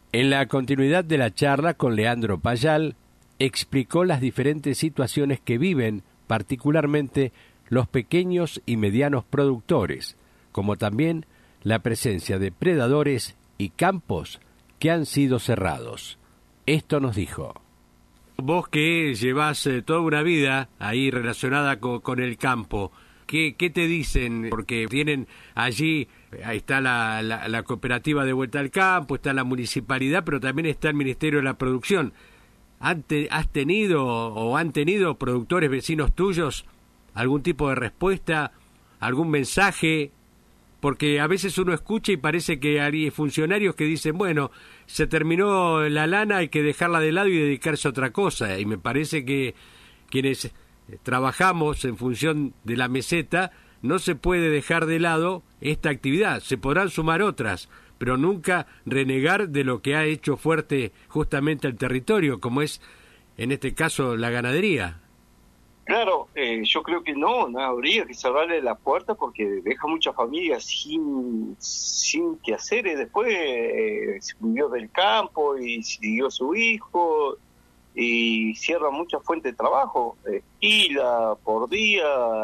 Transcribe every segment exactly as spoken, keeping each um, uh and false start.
En la continuidad de la charla con Leandro Payal, explicó las diferentes situaciones que viven particularmente los pequeños y medianos productores, como también la presencia de predadores y campos que han sido cerrados. Esto nos dijo. Vos que llevás eh, toda una vida ahí relacionada con, con el campo, ¿qué, ¿qué te dicen? Porque tienen allí, ahí está la, la, la cooperativa de Vuelta al Campo, está la municipalidad, pero también está el Ministerio de la Producción. ¿Han te, ¿Has tenido o han tenido productores vecinos tuyos algún tipo de respuesta, algún mensaje? Porque a veces uno escucha y parece que hay funcionarios que dicen, bueno, se terminó la lana, hay que dejarla de lado y dedicarse a otra cosa. Y me parece que quienes trabajamos en función de la meseta, no se puede dejar de lado esta actividad. Se podrán sumar otras, pero nunca renegar de lo que ha hecho fuerte justamente el territorio, como es, en este caso, la ganadería. Claro, eh, yo creo que no, no habría que cerrarle la puerta porque deja muchas familias sin sin qué hacer. Y después eh, se vivió del campo y siguió su hijo y cierra muchas fuentes de trabajo, esquila por día,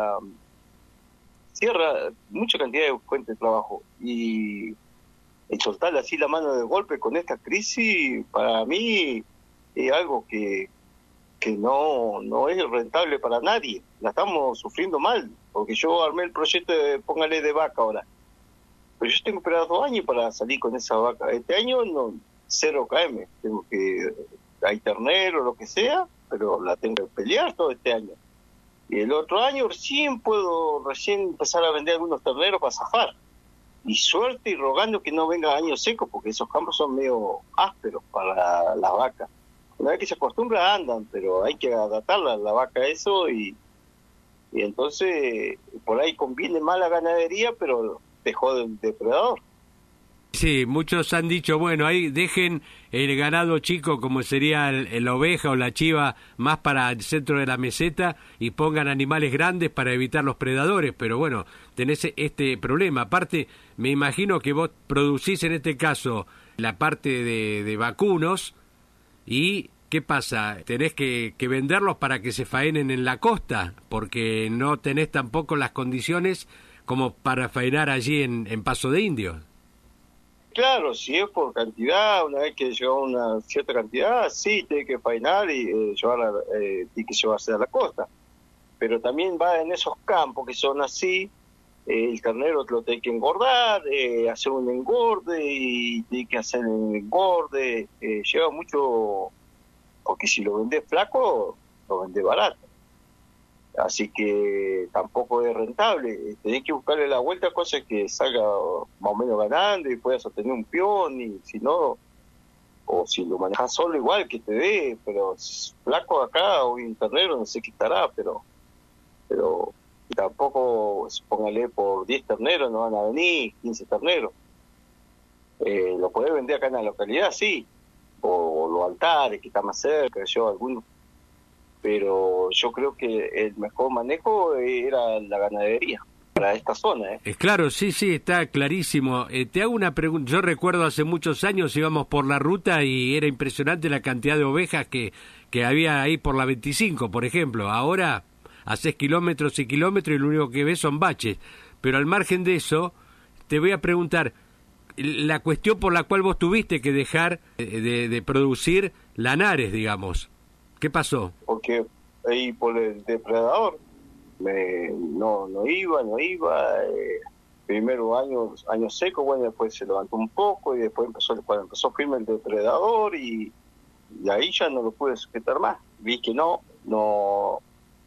cierra mucha cantidad de fuentes de trabajo. Y el soltarle así la mano de golpe con esta crisis, para mí es algo que que no no es rentable para nadie. La estamos sufriendo mal, porque yo armé el proyecto de, póngale, de vaca ahora, pero yo tengo que esperar dos años para salir con esa vaca. Este año no, cero K M, tengo que, hay ternero, lo que sea, pero la tengo que pelear todo este año. Y el otro año recién puedo recién empezar a vender algunos terneros para zafar. Y suerte y rogando que no venga año seco, porque esos campos son medio ásperos para las vacas. Una vez que se acostumbra andan, pero hay que adaptarla a la vaca a eso y, y entonces por ahí conviene más la ganadería, pero dejó del depredador. Sí, muchos han dicho, bueno, ahí dejen el ganado chico como sería el, el oveja o la chiva más para el centro de la meseta y pongan animales grandes para evitar los predadores, pero bueno, tenés este problema. Aparte, me imagino que vos producís en este caso la parte de, de vacunos. ¿Y qué pasa? ¿Tenés que, que venderlos para que se faenen en la costa? Porque no tenés tampoco las condiciones como para faenar allí en, en Paso de Indios. Claro, si es por cantidad, una vez que llega una cierta cantidad, sí, tiene que faenar y eh, llevarla, eh, tiene que llevarse a la costa. Pero también va en esos campos que son así, eh, el ternero lo tiene que engordar, eh, hacer un engorde y tiene que hacer un engorde, eh, lleva mucho, porque si lo vendés flaco, lo vendés barato. Así que tampoco es rentable, tenés que buscarle la vuelta a cosas que salga más o menos ganando y puedas obtener un peón, y si no, o si lo manejas solo igual que te dé, pero flaco acá o un ternero no sé qué estará, pero pero tampoco, póngale, por diez terneros no van a venir quince terneros. Eh, lo podés vender acá en la localidad, sí, o, o los altares que está más cerca, yo algunos, pero yo creo que el mejor manejo era la ganadería para esta zona. ¿eh? Es claro, sí, sí, está clarísimo. Eh, te hago una pregunta. Yo recuerdo hace muchos años íbamos por la ruta y era impresionante la cantidad de ovejas que, que había ahí por la veinticinco, por ejemplo. Ahora haces kilómetros y kilómetros y lo único que ves son baches. Pero al margen de eso, te voy a preguntar, la cuestión por la cual vos tuviste que dejar de, de, de producir lanares, digamos, ¿qué pasó? Porque ahí por el depredador me, no no iba, no iba, eh, primero años años secos, bueno, después se levantó un poco y después empezó, cuando empezó firme el depredador y, y ahí ya no lo pude sujetar más, vi que no, no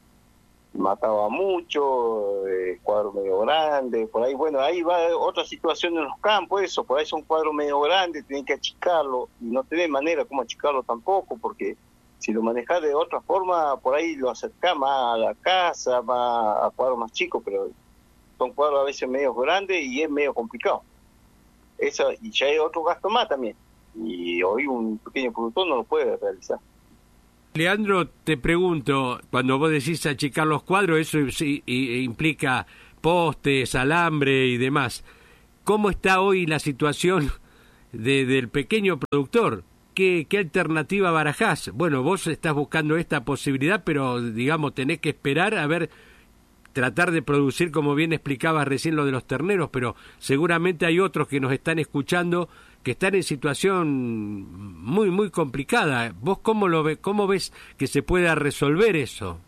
mataba mucho, eh, cuadro medio grande, por ahí, bueno, ahí va otra situación en los campos, eso, por ahí son cuadros medio grandes, tienen que achicarlo, y no tenés manera como achicarlo tampoco, porque si lo manejás de otra forma, por ahí lo acercás más a la casa, más a cuadros más chicos, pero son cuadros a veces medio grandes y es medio complicado. Eso, y ya hay otro gasto más también, y hoy un pequeño productor no lo puede realizar. Leandro, te pregunto, cuando vos decís achicar los cuadros, eso sí, implica postes, alambre y demás. ¿Cómo está hoy la situación de, del pequeño productor. ¿Qué, ¿Qué alternativa barajás? Bueno, vos estás buscando esta posibilidad, pero digamos tenés que esperar a ver, tratar de producir, como bien explicabas recién lo de los terneros, pero seguramente hay otros que nos están escuchando que están en situación muy, muy complicada. ¿Vos cómo lo ves, cómo ves que se pueda resolver eso?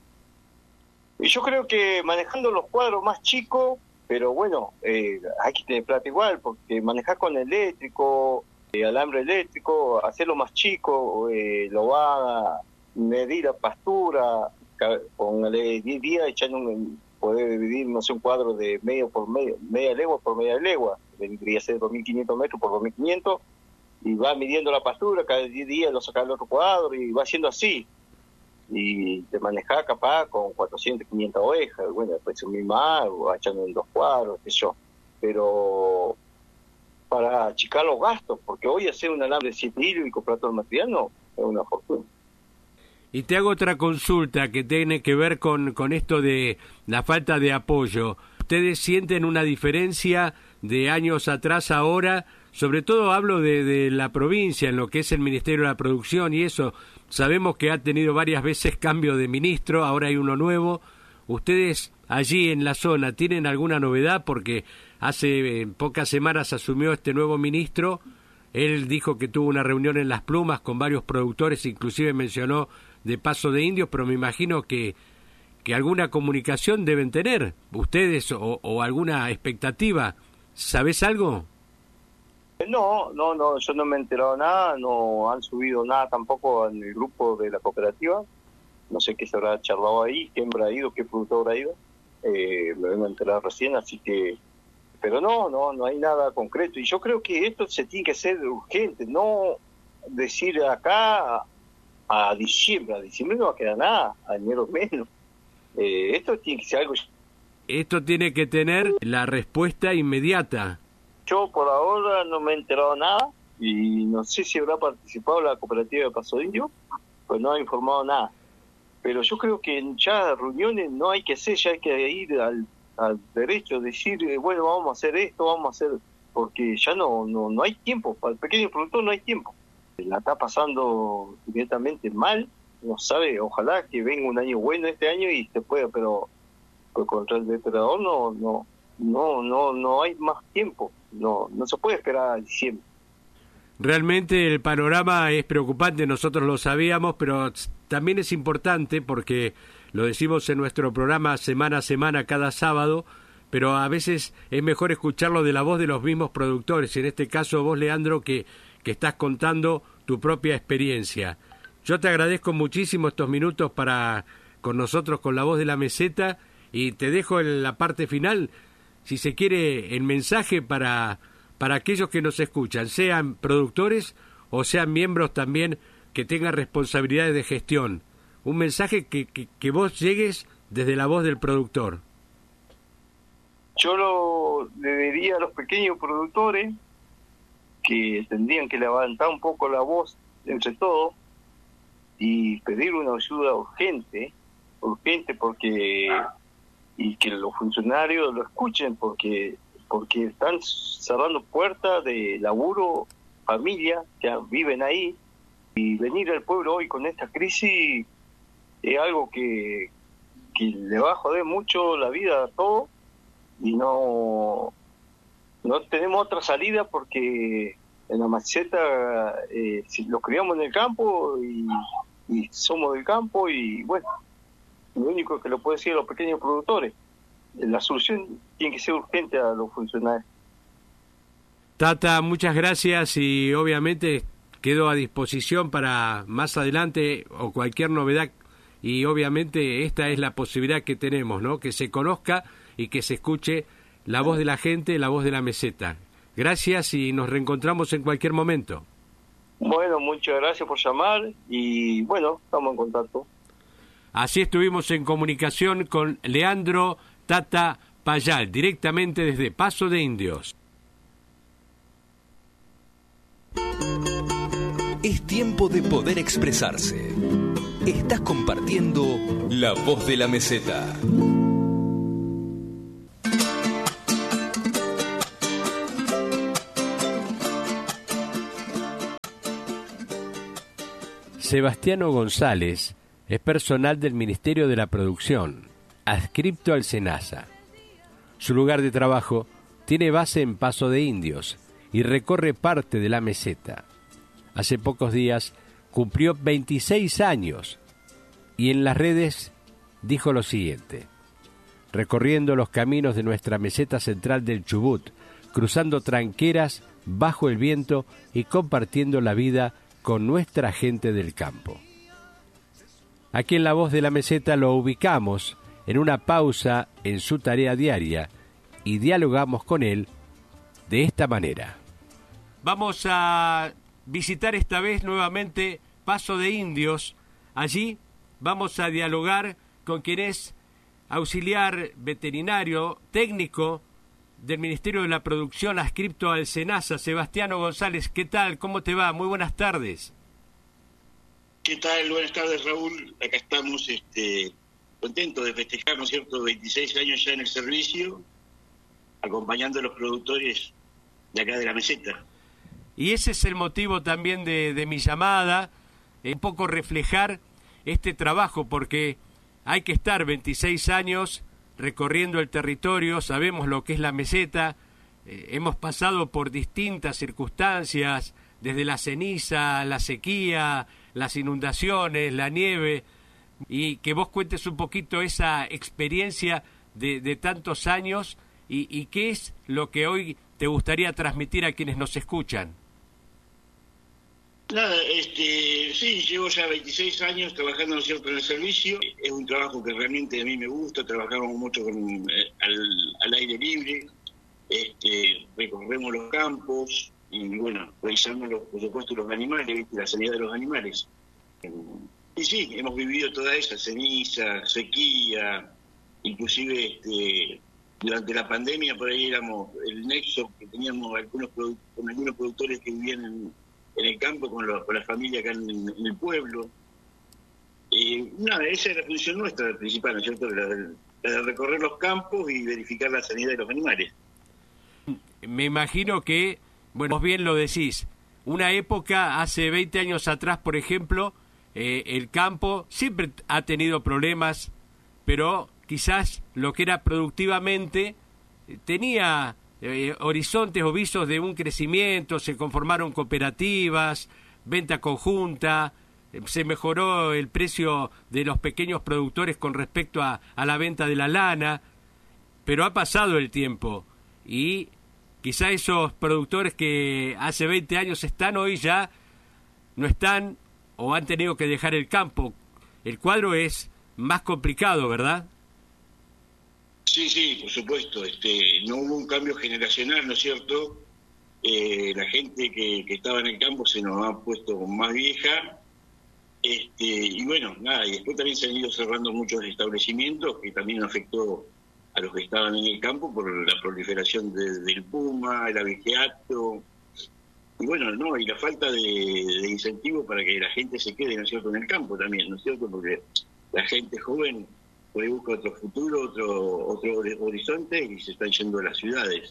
Y yo creo que manejando los cuadros más chicos, pero bueno, eh, hay que tener plata igual, porque manejar con eléctrico, eh, alambre eléctrico, hacerlo más chico, eh, lo va a medir la pastura, con diez días echando un, poder dividir, no sé, un cuadro de medio por medio, media legua por media legua, vendría a ser dos mil quinientos metros por dos mil quinientos, y va midiendo la pastura, cada diez días lo saca el otro cuadro, y va haciendo así. Y te manejás capaz con cuatrocientas, quinientas ovejas, bueno, después subir más, o echando en dos cuadros, qué sé yo. Pero para achicar los gastos, porque hoy hacer un alambre de siete hilos y comprar todo el material no es una fortuna. Y te hago otra consulta que tiene que ver con, con esto de la falta de apoyo. ¿Ustedes sienten una diferencia de años atrás ahora? Sobre todo hablo de, de la provincia, en lo que es el Ministerio de la Producción y eso. Sabemos que ha tenido varias veces cambio de ministro, ahora hay uno nuevo. ¿Ustedes allí en la zona tienen alguna novedad? Porque hace eh, pocas semanas asumió este nuevo ministro. Él dijo que tuvo una reunión en Las Plumas con varios productores, inclusive mencionó de Paso de Indios, pero me imagino que, que alguna comunicación deben tener ustedes o, o alguna expectativa. ¿Sabés algo? No, no, no, yo no me he enterado nada, no han subido nada tampoco en el grupo de la cooperativa. No sé qué se habrá charlado ahí, qué habrá ido, qué productor habrá ido. Eh, me vengo a enterar recién, así que... Pero no, no, no hay nada concreto. Y yo creo que esto se tiene que hacer urgente, no decir acá a diciembre. A diciembre no va a quedar nada, a enero menos. Eh, esto tiene que ser algo... Esto tiene que tener la respuesta inmediata. Yo por ahora no me he enterado nada y no sé si habrá participado la cooperativa de Paso de Indio, pues no ha informado nada. Pero yo creo que ya reuniones no hay que hacer, ya hay que ir al, al derecho, decir, eh, bueno, vamos a hacer esto, vamos a hacer, porque ya no, no, no hay tiempo, para el pequeño productor no hay tiempo. La está pasando directamente mal, no sabe, ojalá que venga un año bueno este año y se pueda, pero pues contra el depredador no, no, no, no, no hay más tiempo. No, no se puede esperar a diciembre. Realmente el panorama es preocupante, nosotros lo sabíamos, pero también es importante porque lo decimos en nuestro programa semana a semana, cada sábado, pero a veces es mejor escucharlo de la voz de los mismos productores. En este caso vos, Leandro, que, que estás contando tu propia experiencia. Yo te agradezco muchísimo estos minutos para con nosotros, con La Voz de la Meseta, y te dejo en la parte final, si se quiere, el mensaje para, para aquellos que nos escuchan, sean productores o sean miembros también que tengan responsabilidades de gestión. Un mensaje que, que, que vos llegues desde la voz del productor. Yo lo le diría a los pequeños productores que tendrían que levantar un poco la voz entre todos y pedir una ayuda urgente, urgente porque... y que los funcionarios lo escuchen porque porque están cerrando puertas de laburo, familia que viven ahí, y venir al pueblo hoy con esta crisis es algo que, que le va a joder mucho la vida a todos y no no tenemos otra salida porque en la meseta eh, si lo criamos en el campo y, y somos del campo y bueno, lo único que lo puede decir a los pequeños productores. La solución tiene que ser urgente a los funcionarios. Tata, muchas gracias y obviamente quedo a disposición para más adelante o cualquier novedad y obviamente esta es la posibilidad que tenemos, ¿no? Que se conozca y que se escuche la voz de la gente, la voz de la meseta. Gracias y nos reencontramos en cualquier momento. Bueno, muchas gracias por llamar y bueno, estamos en contacto. Así estuvimos en comunicación con Leandro Tata Payal, directamente desde Paso de Indios. Es tiempo de poder expresarse. Estás compartiendo La Voz de la Meseta. Sebastiano González es personal del Ministerio de la Producción, adscripto al SENASA. Su lugar de trabajo tiene base en Paso de Indios y recorre parte de la meseta. Hace pocos días cumplió veintiséis años y en las redes dijo lo siguiente: recorriendo los caminos de nuestra meseta central del Chubut, cruzando tranqueras bajo el viento y compartiendo la vida con nuestra gente del campo. Aquí en La Voz de la Meseta lo ubicamos en una pausa en su tarea diaria y dialogamos con él de esta manera. Vamos a visitar esta vez nuevamente Paso de Indios. Allí vamos a dialogar con quien es auxiliar veterinario técnico del Ministerio de la Producción adscripto al SENASA, Sebastiano González. ¿Qué tal? ¿Cómo te va? Muy buenas tardes. ¿Qué tal? Buenas tardes, Raúl. Acá estamos este, contentos de festejar, ¿no es cierto?, veintiséis años ya en el servicio, acompañando a los productores de acá de la meseta. Y ese es el motivo también de, de mi llamada, eh, un poco reflejar este trabajo, porque hay que estar veintiséis años recorriendo el territorio, sabemos lo que es la meseta, eh, hemos pasado por distintas circunstancias, desde la ceniza, la sequía, las inundaciones, la nieve, y que vos cuentes un poquito esa experiencia de, de tantos años y, y qué es lo que hoy te gustaría transmitir a quienes nos escuchan. Nada, este, sí, llevo ya veintiséis años trabajando, ¿no es cierto?, en el servicio. Es un trabajo que realmente a mí me gusta, trabajamos mucho con, eh, al, al aire libre, este, recorremos los campos y, bueno, revisando, los, por supuesto, los animales, ¿viste?, la sanidad de los animales. Y sí, hemos vivido toda esa ceniza, sequía, inclusive este, durante la pandemia por ahí éramos el nexo que teníamos algunos produ- con algunos productores que vivían en en el campo con, lo, con la familia acá en, en el pueblo. Eh, nada, esa es la función nuestra principal, ¿no es cierto?, la de, la de recorrer los campos y verificar la sanidad de los animales. Me imagino que, bueno, vos bien lo decís, una época, hace veinte años atrás, por ejemplo, eh, el campo siempre ha tenido problemas, pero quizás lo que era productivamente eh, tenía Eh, horizontes o visos de un crecimiento, se conformaron cooperativas, venta conjunta, eh, se mejoró el precio de los pequeños productores con respecto a, a la venta de la lana, pero ha pasado el tiempo y quizá esos productores que hace veinte años están hoy ya no están o han tenido que dejar el campo. El cuadro es más complicado, ¿verdad? Sí, sí, por supuesto. Este, no hubo un cambio generacional, ¿no es cierto? Eh, la gente que, que estaba en el campo se nos ha puesto más vieja. Este, y bueno, nada, y después también se han ido cerrando muchos establecimientos que también afectó a los que estaban en el campo por la proliferación de, del puma, el abejeato. Y bueno, no, y la falta de, de incentivo para que la gente se quede, ¿no es cierto?, en el campo también, ¿no es cierto? Porque la gente joven por ahí busca otro futuro, otro otro horizonte y se están yendo a las ciudades.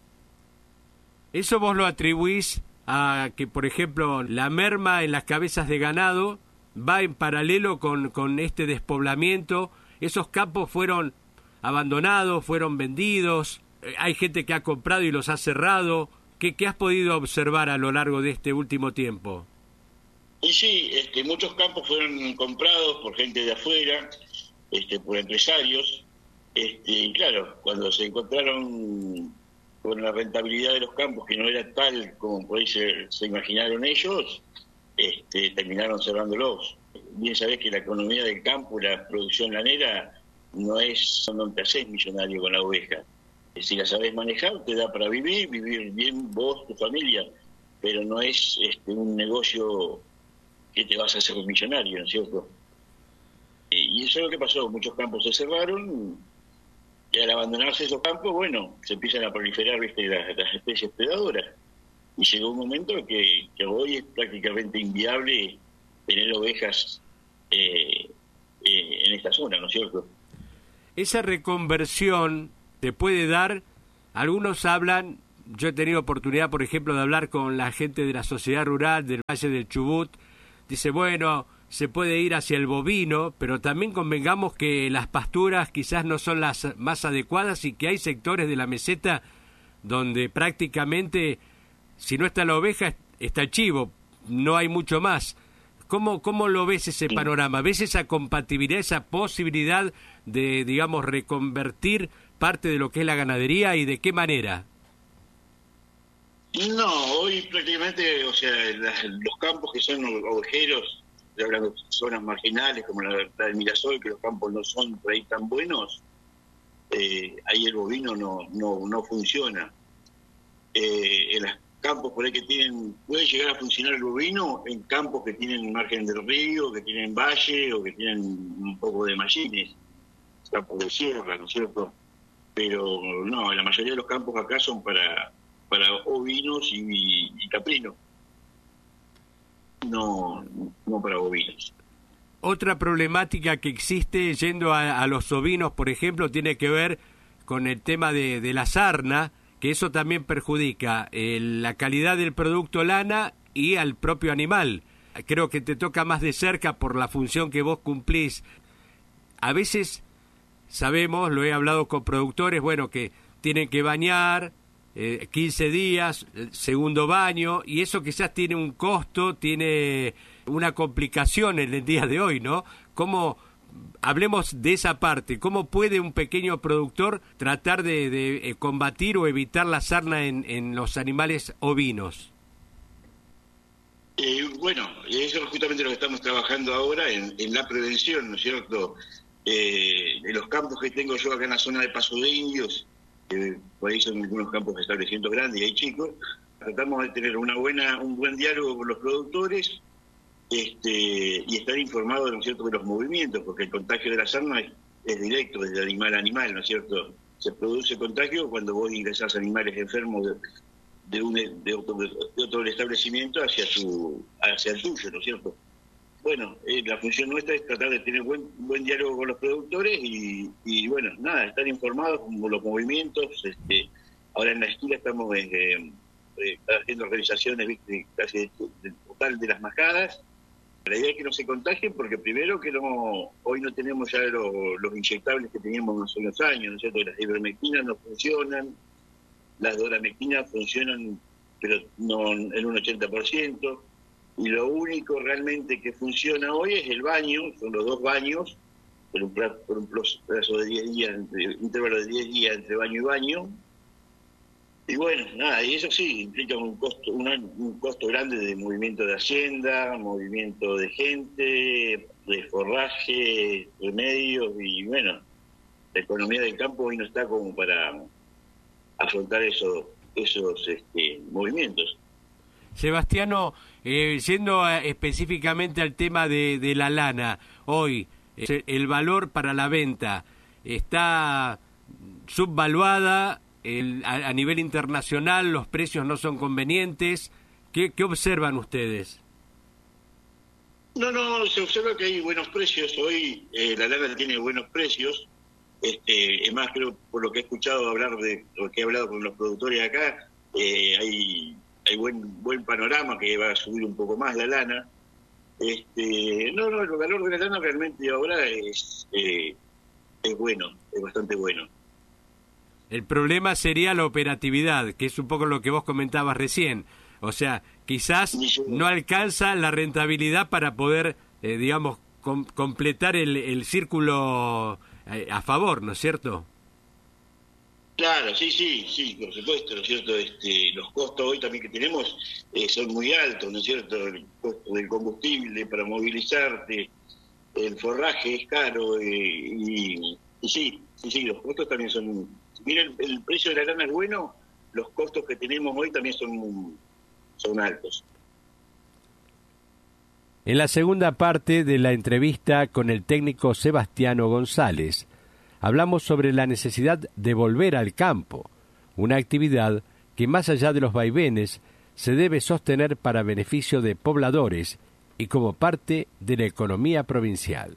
¿Eso vos lo atribuís a que, por ejemplo, la merma en las cabezas de ganado va en paralelo con, con este despoblamiento? ¿Esos campos fueron abandonados, fueron vendidos? ¿Hay gente que ha comprado y los ha cerrado? ¿Qué, qué has podido observar a lo largo de este último tiempo? Y sí, este, muchos campos fueron comprados por gente de afuera, Este, por empresarios, este, y claro, cuando se encontraron con la rentabilidad de los campos que no era tal como por ahí se, se imaginaron ellos, este, terminaron cerrándolos. Bien sabés que la economía del campo, la producción lanera, no es donde te haces millonario con la oveja. Si la sabés manejar, te da para vivir, vivir bien vos, tu familia, pero no es este, un negocio que te vas a hacer millonario, ¿no es cierto? Y eso es lo que pasó, muchos campos se cerraron y al abandonarse esos campos, bueno, se empiezan a proliferar, ¿viste?, las, las especies predadoras. Y llegó un momento que, que hoy es prácticamente inviable tener ovejas eh, eh, en esta zona, ¿no es cierto? Esa reconversión te puede dar, algunos hablan, yo he tenido oportunidad, por ejemplo, de hablar con la gente de la sociedad rural del Valle del Chubut, dice, bueno, se puede ir hacia el bovino, pero también convengamos que las pasturas quizás no son las más adecuadas y que hay sectores de la meseta donde prácticamente, si no está la oveja, está el chivo, no hay mucho más. ¿Cómo, cómo lo ves ese panorama? ¿Ves esa compatibilidad, esa posibilidad de, digamos, reconvertir parte de lo que es la ganadería y de qué manera? No, hoy prácticamente, o sea, las, los campos que son ovejeros, hablando de zonas marginales como la, la del Mirasol, que los campos no son por ahí tan buenos, eh, ahí el bovino no no no funciona. Eh, en los campos por ahí que tienen, puede llegar a funcionar el bovino en campos que tienen margen del río, que tienen valle o que tienen un poco de mallines, campos de sierra, ¿no es cierto? Pero no, la mayoría de los campos acá son para para ovinos y, y caprinos, no, no para bovinos. Otra problemática que existe yendo a, a los ovinos, por ejemplo, tiene que ver con el tema de, de la sarna, que eso también perjudica eh, la calidad del producto lana y al propio animal. Creo que te toca más de cerca por la función que vos cumplís. A veces sabemos, lo he hablado con productores, bueno, que tienen que bañar, Eh, quince días, segundo baño, y eso quizás tiene un costo, tiene una complicación en el día de hoy, ¿no? ¿Cómo, hablemos de esa parte, cómo puede un pequeño productor tratar de, de eh, combatir o evitar la sarna en, en los animales ovinos? Eh, bueno, eso es justamente lo que estamos trabajando ahora en, en la prevención, ¿no es cierto? Eh, en los campos que tengo yo acá en la zona de Paso de Indios, Eh, por ahí son algunos campos de establecimientos grandes y hay chicos, tratamos de tener una buena un buen diálogo con los productores este, y estar informados, ¿no es cierto?, de los movimientos, porque el contagio de la sarna es, es directo, desde animal a animal, ¿no es cierto? Se produce contagio cuando vos ingresás animales enfermos de, de, un, de, otro, de otro establecimiento hacia, su, hacia el tuyo, ¿no es cierto? Bueno, eh, la función nuestra es tratar de tener buen buen diálogo con los productores y, y bueno, nada, estar informados con los movimientos. Este, ahora en la esquina estamos eh, eh, haciendo organizaciones, ¿viste?, casi del total de las majadas. La idea es que no se contagien porque primero que no hoy no tenemos ya lo, los inyectables que teníamos hace unos años, ¿no es cierto? Las ivermectinas no funcionan, las doramectinas funcionan, pero no en un ochenta por ciento. Y lo único realmente que funciona hoy es el baño, son los dos baños, por un, plazo, por un plazo de diez días, entre, intervalo de diez días entre baño y baño. Y bueno, nada, y eso sí, implica un costo, una, un costo grande de movimiento de hacienda, movimiento de gente, de forraje, de medios, y bueno, la economía del campo hoy no está como para afrontar eso, esos este, movimientos. Sebastiano, eh, yendo a, específicamente al tema de, de la lana, hoy eh, el valor para la venta está subvaluada, el, a, a nivel internacional los precios no son convenientes. ¿Qué, qué observan ustedes? No, no, se observa que hay buenos precios. Hoy eh, la lana tiene buenos precios. Este, es más, creo, por lo que he escuchado hablar de, lo que he hablado con los productores acá, eh, hay... hay buen buen panorama, que va a subir un poco más la lana. Este, no, no, el valor de la lana realmente ahora es eh, es bueno, es bastante bueno. El problema sería la operatividad, que es un poco lo que vos comentabas recién. O sea, quizás no alcanza la rentabilidad para poder, eh, digamos, com- completar el, el círculo eh, a favor, ¿no es cierto? Claro, sí, sí, sí, por supuesto, ¿no es cierto? Este, los costos hoy también que tenemos eh, son muy altos, ¿no es cierto? El costo del combustible para movilizarte, el forraje es caro, eh, y, y sí, sí, sí, los costos también son... Mira, el, el precio de la lana es bueno, los costos que tenemos hoy también son, son altos. En la segunda parte de la entrevista con el técnico Sebastiano González, hablamos sobre la necesidad de volver al campo, una actividad que más allá de los vaivenes se debe sostener para beneficio de pobladores y como parte de la economía provincial.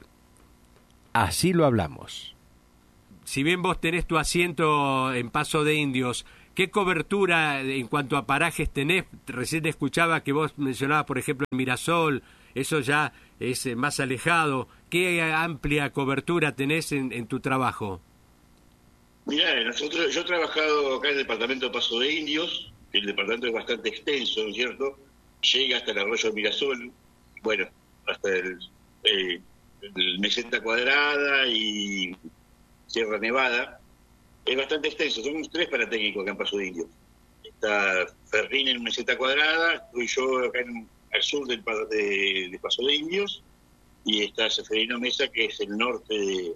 Así lo hablamos. Si bien vos tenés tu asiento en Paso de Indios, ¿Qué cobertura en cuanto a parajes tenés? Recién escuchaba que vos mencionabas, por ejemplo, el Mirasol, eso ya es más alejado. ¿Qué amplia cobertura tenés en, en tu trabajo? Mirá, nosotros, yo he trabajado acá en el departamento de Paso de Indios, el departamento es bastante extenso, ¿no es cierto? Llega hasta el arroyo Mirasol, bueno, hasta el, el, el Meseta Cuadrada y Sierra Nevada. Es bastante extenso, somos tres paratécnicos acá en Paso de Indios. Está Ferrín en Meseta Cuadrada, estoy yo acá en, al sur del, de, de Paso de Indios, y está Seferino Mesa, que es el norte de,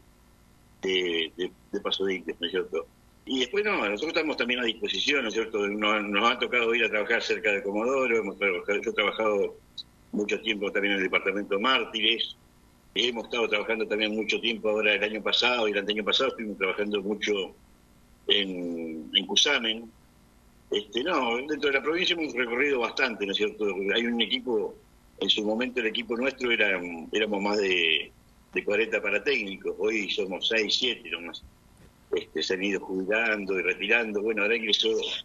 de, de, de Paso de Indios, ¿no es cierto? Y después no, nosotros estamos también a disposición, ¿no es cierto? Nos, nos ha tocado ir a trabajar cerca de Comodoro, hemos trabajado, yo he trabajado mucho tiempo también en el departamento Mártires, hemos estado trabajando también mucho tiempo ahora el año pasado y el año pasado estuvimos trabajando mucho en, en Cusamen. Este, no, dentro de la provincia hemos recorrido bastante, ¿no es cierto? Hay un equipo, en su momento el equipo nuestro era, éramos más de, de cuarenta paratécnicos, hoy somos seis, siete nomás. Este, se han ido jubilando y retirando, bueno, ahora ingresó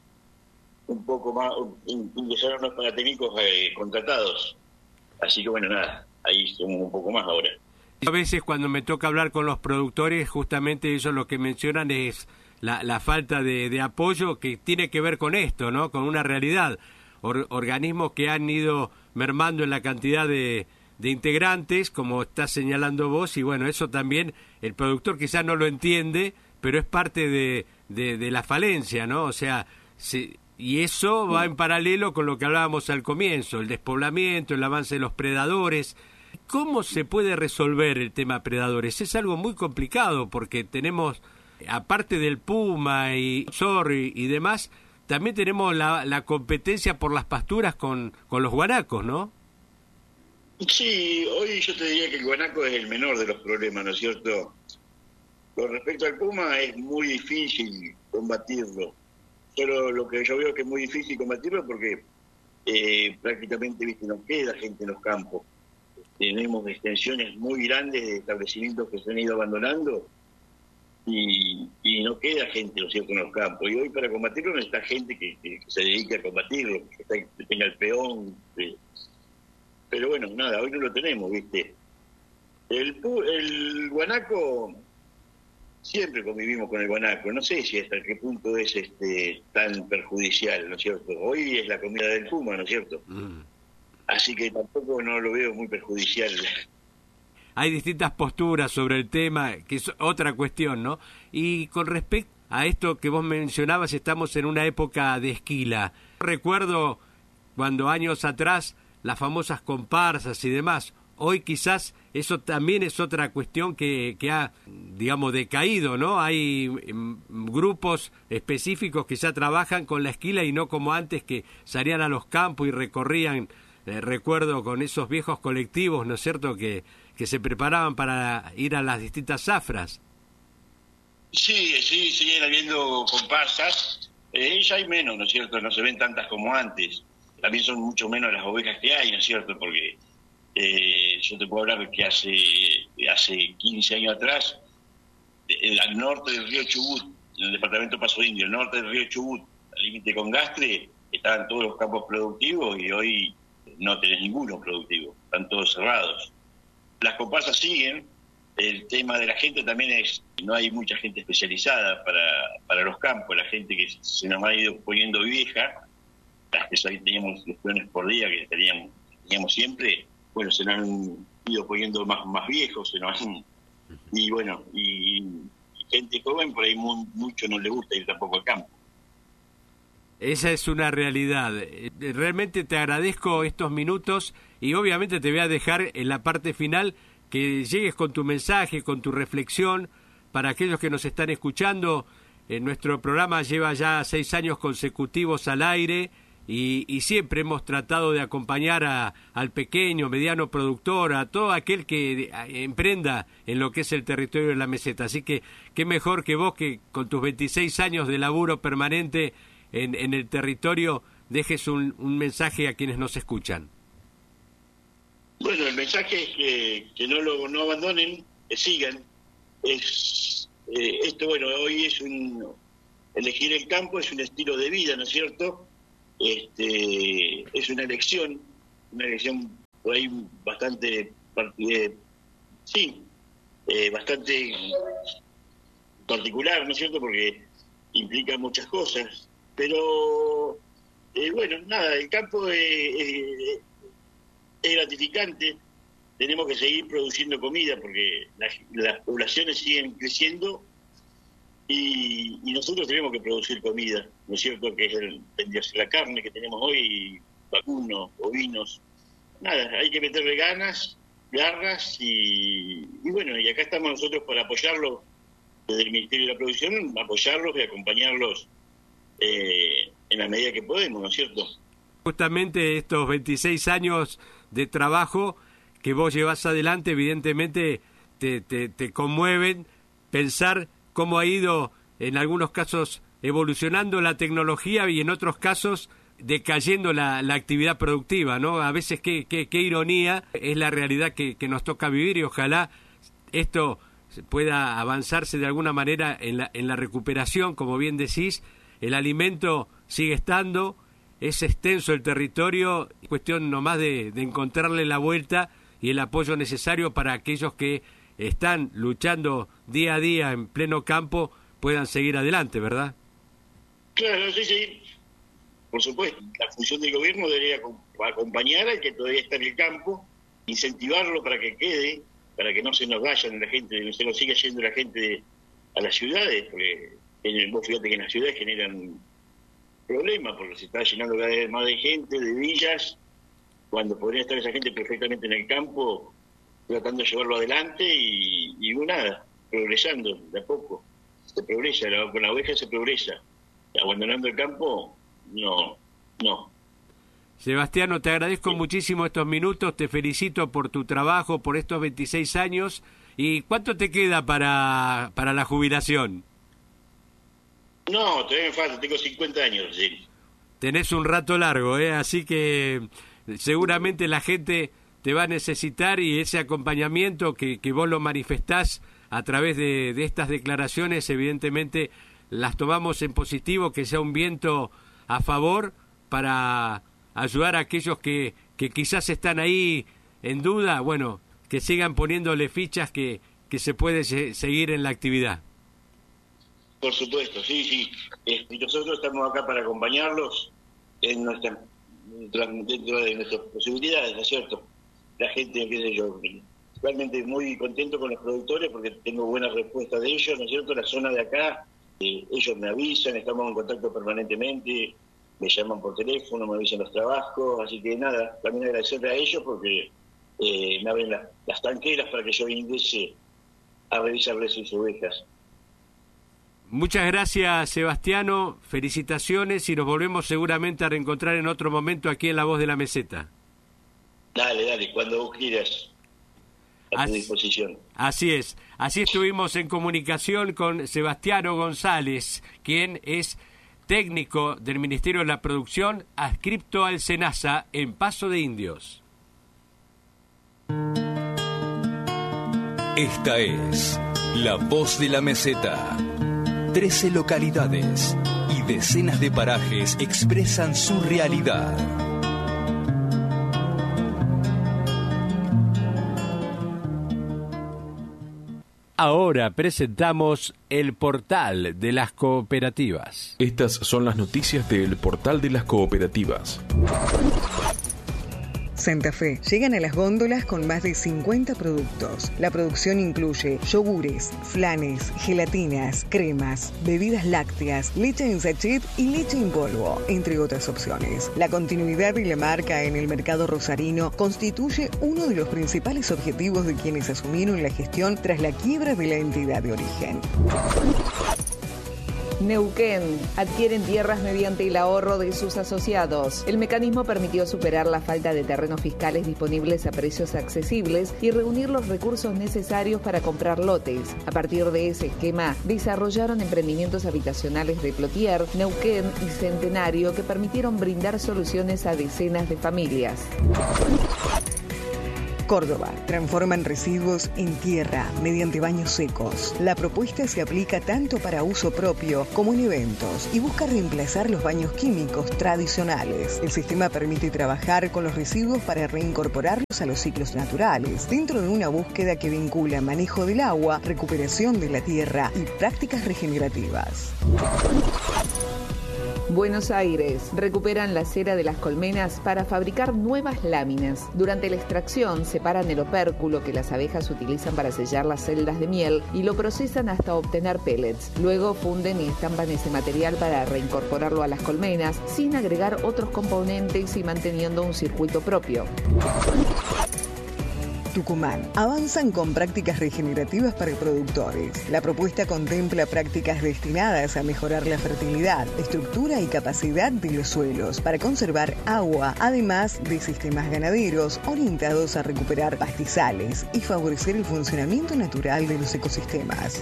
un poco más, ingresaron los paratécnicos eh, contratados, así que bueno, nada, ahí somos un poco más ahora. A veces cuando me toca hablar con los productores, justamente ellos lo que mencionan es la, la falta de, de apoyo que tiene que ver con esto, ¿no? Con una realidad. Or, organismos que han ido mermando en la cantidad de, de integrantes, como estás señalando vos, y bueno, eso también el productor quizás no lo entiende, pero es parte de, de, de la falencia, ¿no? O sea, se, y eso va en paralelo con lo que hablábamos al comienzo, el despoblamiento, el avance de los predadores. ¿Cómo se puede resolver el tema predadores? Es algo muy complicado porque tenemos, aparte del puma y zorro y, y demás, también tenemos la, la competencia por las pasturas con, con los guanacos, ¿no? Sí, hoy yo te diría que el guanaco es el menor de los problemas, ¿no es cierto? Con respecto al puma es muy difícil combatirlo. Solo lo que yo veo que es muy difícil combatirlo porque eh, prácticamente, viste, no queda gente en los campos. Tenemos extensiones muy grandes de establecimientos que se han ido abandonando y, y no queda gente, ¿no es cierto?, en los campos. Y hoy para combatirlo necesita gente que, que, que se dedique a combatirlo, que, está, que tenga el peón. Que... Pero bueno, nada, hoy no lo tenemos, ¿viste? El, el guanaco, siempre convivimos con el guanaco. No sé si hasta qué punto es este tan perjudicial, ¿no es cierto? Hoy es la comida del puma, ¿no es cierto? Mm. Así que tampoco no lo veo muy perjudicial. Hay distintas posturas sobre el tema, que es otra cuestión, ¿no? Y con respecto a esto que vos mencionabas, estamos en una época de esquila. Recuerdo cuando años atrás las famosas comparsas y demás. Hoy quizás eso también es otra cuestión que, que ha, digamos, decaído, ¿no? Hay um, grupos específicos que ya trabajan con la esquila y no como antes que salían a los campos y recorrían. Eh, recuerdo con esos viejos colectivos, ¿no es cierto?, que, que se preparaban para ir a las distintas zafras. Sí, sí, siguen habiendo comparsas. Eh, ya hay menos, ¿no es cierto? No se ven tantas como antes. También son mucho menos las ovejas que hay, ¿no es cierto? Porque eh, yo te puedo hablar que hace, hace quince años atrás, eh, al norte del río Chubut, en el departamento Paso Indio, el norte del río Chubut, al límite con Gastre, estaban todos los campos productivos y hoy no tenés ninguno productivo, están todos cerrados. Las comparsas siguen, el tema de la gente también es, no hay mucha gente especializada para, para los campos, la gente que se nos ha ido poniendo vieja, las que teníamos lesiones por día que teníamos, teníamos siempre, bueno, se nos han ido poniendo más, más viejos, se nos han, y bueno, y, y gente joven por ahí muy, mucho no le gusta ir tampoco al campo. Esa es una realidad. Realmente te agradezco estos minutos y obviamente te voy a dejar en la parte final que llegues con tu mensaje, con tu reflexión para aquellos que nos están escuchando. Eh, nuestro programa lleva ya seis años consecutivos al aire y, y siempre hemos tratado de acompañar a, al pequeño, mediano productor, a todo aquel que emprenda en lo que es el territorio de la meseta. Así que qué mejor que vos que con tus veintiséis años de laburo permanente En, en el territorio, dejes un, un mensaje a quienes nos escuchan. Bueno, el mensaje es que, que no lo no abandonen, que sigan. Es eh, esto, bueno, hoy es un elegir el campo es un estilo de vida, ¿no es cierto? Este, es una elección, una elección por ahí bastante, eh, sí, eh, bastante particular, ¿no es cierto? Porque implica muchas cosas, pero eh, bueno, nada, el campo es, es, es gratificante, tenemos que seguir produciendo comida porque las, las poblaciones siguen creciendo y, y nosotros tenemos que producir comida, ¿no es cierto? Que es el, la carne que tenemos hoy, vacunos, ovinos, nada, hay que meterle ganas, garras y, y bueno, y acá estamos nosotros para apoyarlos desde el Ministerio de la Producción, apoyarlos y acompañarlos eh, en la medida que podemos, ¿no es cierto? Justamente estos veintiséis años de trabajo que vos llevas adelante, evidentemente te, te, te conmueven pensar cómo ha ido en algunos casos evolucionando la tecnología y en otros casos decayendo la, la actividad productiva, ¿no? A veces qué, qué, qué ironía es la realidad que, que nos toca vivir y ojalá esto pueda avanzarse de alguna manera en la, en la recuperación, como bien decís, el alimento sigue estando, es extenso el territorio, cuestión nomás de, de encontrarle la vuelta y el apoyo necesario para aquellos que están luchando día a día en pleno campo puedan seguir adelante, ¿verdad? Claro, sí, sí, por supuesto. La función del gobierno debería acompañar al que todavía está en el campo, incentivarlo para que quede, para que no se nos vayan la gente, no se nos siga yendo la gente a las ciudades, porque en, vos fíjate que en las ciudades generan problemas, porque se está llenando cada vez más de gente, de villas, cuando podría estar esa gente perfectamente en el campo, tratando de llevarlo adelante y, y nada, progresando de a poco. Se progresa, la, con la oveja se progresa. Abandonando el campo, no, no. Sebastiano, te agradezco muchísimo estos minutos, te felicito por tu trabajo, por estos veintiséis años. ¿Y cuánto te queda para, para la jubilación? No, todavía me falta, tengo cincuenta años. Sí. Tenés un rato largo, ¿eh? Así que seguramente la gente te va a necesitar y ese acompañamiento que, que vos lo manifestás a través de, de estas declaraciones, evidentemente las tomamos en positivo, que sea un viento a favor para ayudar a aquellos que, que quizás están ahí en duda, bueno, que sigan poniéndole fichas que, que se puede se, seguir en la actividad. Por supuesto, sí, sí. Y nosotros estamos acá para acompañarlos en nuestra, dentro de nuestras posibilidades, ¿no es cierto? La gente, qué sé yo, realmente muy contento con los productores porque tengo buenas respuestas de ellos, ¿no es cierto? La zona de acá, eh, ellos me avisan, estamos en contacto permanentemente, me llaman por teléfono, me avisan los trabajos, así que nada, también agradecerle a ellos porque eh, me abren la, las tanqueras para que yo ingrese a revisarles sus ovejas. Muchas gracias, Sebastiano, felicitaciones y nos volvemos seguramente a reencontrar en otro momento aquí en La Voz de la Meseta. Dale, dale, cuando vos quieras, a así, tu disposición. Así es, así estuvimos en comunicación con Sebastiano González, quien es técnico del Ministerio de la Producción, adscripto al SENASA en Paso de Indios. Esta es La Voz de la Meseta. Trece localidades y decenas de parajes expresan su realidad. Ahora presentamos el portal de las cooperativas. Estas son las noticias del portal de las cooperativas. Santa Fe. Llegan a las góndolas con más de cincuenta productos. La producción incluye yogures, flanes, gelatinas, cremas, bebidas lácteas, leche en sachet y leche en polvo, entre otras opciones. La continuidad de la marca en el mercado rosarino constituye uno de los principales objetivos de quienes asumieron la gestión tras la quiebra de la entidad de origen. Neuquén. Adquieren tierras mediante el ahorro de sus asociados. El mecanismo permitió superar la falta de terrenos fiscales disponibles a precios accesibles y reunir los recursos necesarios para comprar lotes. A partir de ese esquema, desarrollaron emprendimientos habitacionales de Plotier, Neuquén y Centenario que permitieron brindar soluciones a decenas de familias. Córdoba. Transforman residuos en tierra mediante baños secos. La propuesta se aplica tanto para uso propio como en eventos y busca reemplazar los baños químicos tradicionales. El sistema permite trabajar con los residuos para reincorporarlos a los ciclos naturales, dentro de una búsqueda que vincula manejo del agua, recuperación de la tierra y prácticas regenerativas. Buenos Aires. Recuperan la cera de las colmenas para fabricar nuevas láminas. Durante la extracción separan el opérculo que las abejas utilizan para sellar las celdas de miel y lo procesan hasta obtener pellets. Luego funden y estampan ese material para reincorporarlo a las colmenas sin agregar otros componentes y manteniendo un circuito propio. Tucumán. Avanzan con prácticas regenerativas para productores. La propuesta contempla prácticas destinadas a mejorar la fertilidad, estructura y capacidad de los suelos para conservar agua, además de sistemas ganaderos orientados a recuperar pastizales y favorecer el funcionamiento natural de los ecosistemas.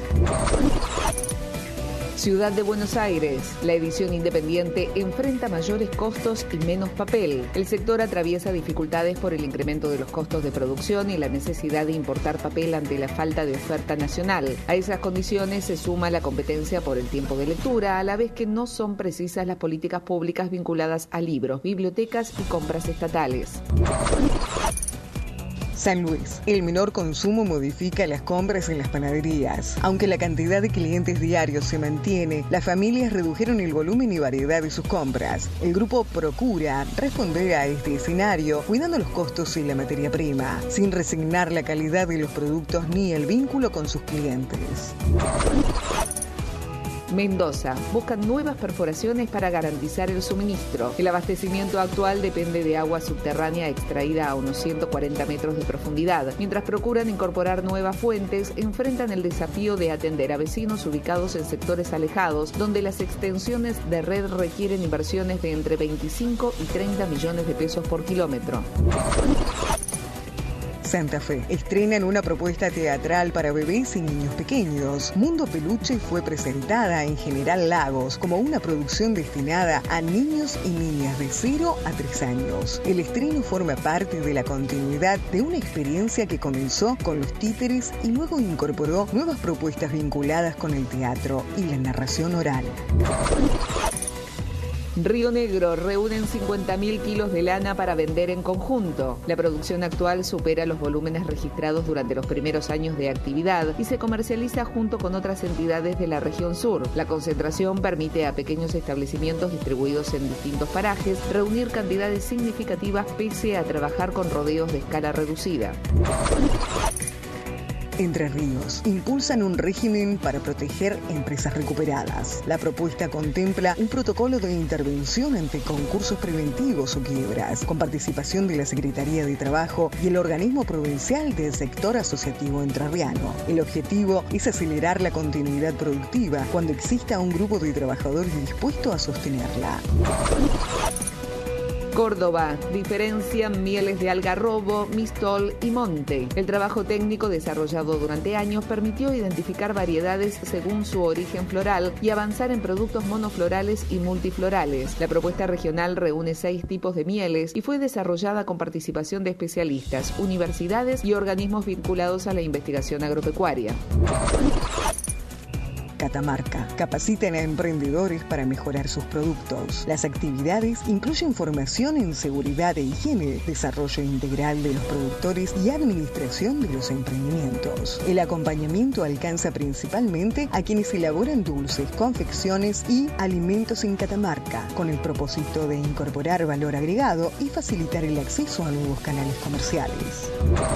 Ciudad de Buenos Aires. La edición independiente enfrenta mayores costos y menos papel. El sector atraviesa dificultades por el incremento de los costos de producción y la necesidad de importar papel ante la falta de oferta nacional. A esas condiciones se suma la competencia por el tiempo de lectura, a la vez que no son precisas las políticas públicas vinculadas a libros, bibliotecas y compras estatales. San Luis. El menor consumo modifica las compras en las panaderías. Aunque la cantidad de clientes diarios se mantiene, las familias redujeron el volumen y variedad de sus compras. El grupo procura responder a este escenario cuidando los costos y la materia prima, sin resignar la calidad de los productos ni el vínculo con sus clientes. Mendoza. Buscan nuevas perforaciones para garantizar el suministro. El abastecimiento actual depende de agua subterránea extraída a unos ciento cuarenta metros de profundidad. Mientras procuran incorporar nuevas fuentes, enfrentan el desafío de atender a vecinos ubicados en sectores alejados, donde las extensiones de red requieren inversiones de entre veinticinco y treinta millones de pesos por kilómetro. Santa Fe. Estrenan una propuesta teatral para bebés y niños pequeños. Mundo Peluche fue presentada en General Lagos como una producción destinada a niños y niñas de cero a tres años. El estreno forma parte de la continuidad de una experiencia que comenzó con los títeres y luego incorporó nuevas propuestas vinculadas con el teatro y la narración oral. Río Negro. Reúnen cincuenta mil kilos de lana para vender en conjunto. La producción actual supera los volúmenes registrados durante los primeros años de actividad y se comercializa junto con otras entidades de la región sur. La concentración permite a pequeños establecimientos distribuidos en distintos parajes reunir cantidades significativas pese a trabajar con rodeos de escala reducida. Entre Ríos. Impulsan un régimen para proteger empresas recuperadas. La propuesta contempla un protocolo de intervención ante concursos preventivos o quiebras, con participación de la Secretaría de Trabajo y el organismo provincial del sector asociativo entrerriano. El objetivo es acelerar la continuidad productiva cuando exista un grupo de trabajadores dispuesto a sostenerla. Córdoba. Diferencian mieles de algarrobo, mistol y monte. El trabajo técnico desarrollado durante años permitió identificar variedades según su origen floral y avanzar en productos monoflorales y multiflorales. La propuesta regional reúne seis tipos de mieles y fue desarrollada con participación de especialistas, universidades y organismos vinculados a la investigación agropecuaria. Catamarca. Capacitan a emprendedores para mejorar sus productos. Las actividades incluyen formación en seguridad e higiene, desarrollo integral de los productores y administración de los emprendimientos. El acompañamiento alcanza principalmente a quienes elaboran dulces, confecciones y alimentos en Catamarca, con el propósito de incorporar valor agregado y facilitar el acceso a nuevos canales comerciales.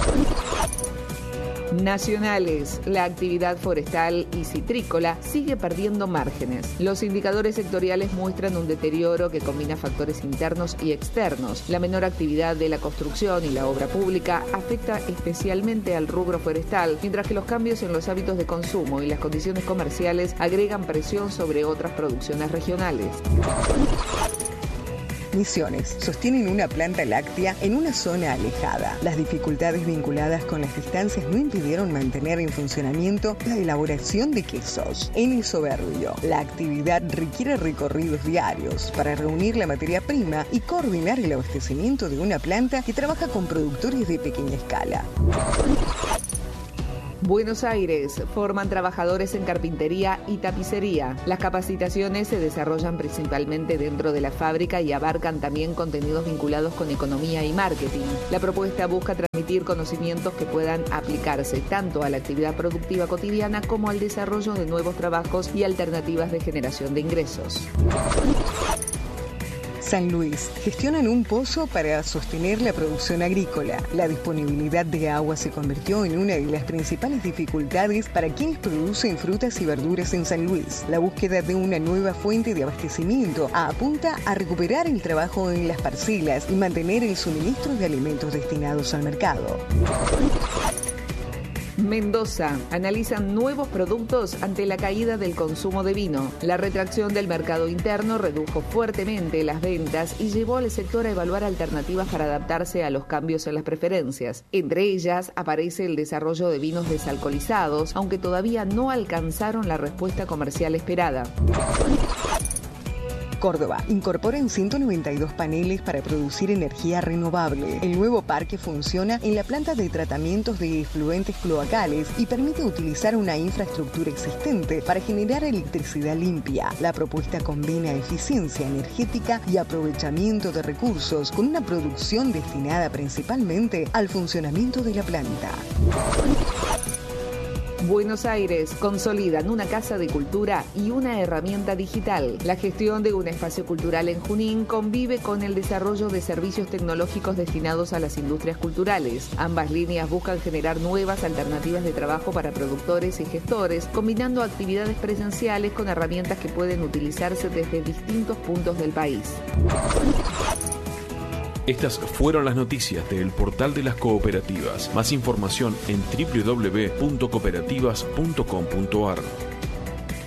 Nacionales. La actividad forestal y citrícola sigue perdiendo márgenes. Los indicadores sectoriales muestran un deterioro que combina factores internos y externos. La menor actividad de la construcción y la obra pública afecta especialmente al rubro forestal, mientras que los cambios en los hábitos de consumo y las condiciones comerciales agregan presión sobre otras producciones regionales. Misiones sostienen una planta láctea en una zona alejada. Las dificultades vinculadas con las distancias no impidieron mantener en funcionamiento la elaboración de quesos. En el Soberbio, la actividad requiere recorridos diarios para reunir la materia prima y coordinar el abastecimiento de una planta que trabaja con productores de pequeña escala. Buenos Aires, forman trabajadores en carpintería y tapicería. Las capacitaciones se desarrollan principalmente dentro de la fábrica y abarcan también contenidos vinculados con economía y marketing. La propuesta busca transmitir conocimientos que puedan aplicarse tanto a la actividad productiva cotidiana como al desarrollo de nuevos trabajos y alternativas de generación de ingresos. San Luis, gestionan un pozo para sostener la producción agrícola. La disponibilidad de agua se convirtió en una de las principales dificultades para quienes producen frutas y verduras en San Luis. La búsqueda de una nueva fuente de abastecimiento apunta a recuperar el trabajo en las parcelas y mantener el suministro de alimentos destinados al mercado. Mendoza, analizan nuevos productos ante la caída del consumo de vino. La retracción del mercado interno redujo fuertemente las ventas y llevó al sector a evaluar alternativas para adaptarse a los cambios en las preferencias. Entre ellas aparece el desarrollo de vinos desalcoholizados, aunque todavía no alcanzaron la respuesta comercial esperada. Córdoba incorporan ciento noventa y dos paneles para producir energía renovable. El nuevo parque funciona en la planta de tratamientos de efluentes cloacales y permite utilizar una infraestructura existente para generar electricidad limpia. La propuesta combina eficiencia energética y aprovechamiento de recursos con una producción destinada principalmente al funcionamiento de la planta. Buenos Aires, consolidan una casa de cultura y una herramienta digital. La gestión de un espacio cultural en Junín convive con el desarrollo de servicios tecnológicos destinados a las industrias culturales. Ambas líneas buscan generar nuevas alternativas de trabajo para productores y gestores, combinando actividades presenciales con herramientas que pueden utilizarse desde distintos puntos del país. Estas fueron las noticias del Portal de las Cooperativas. Más información en doble u doble u doble u punto cooperativas punto com punto a r.